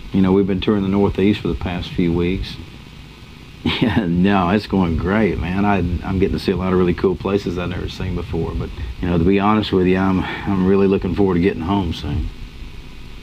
You know, we've been touring the Northeast for the past few weeks. Yeah, no, it's going great, man. I'm getting to see a lot of really cool places I've never seen before. But, you know, to be honest with you, I'm really looking forward to getting home soon.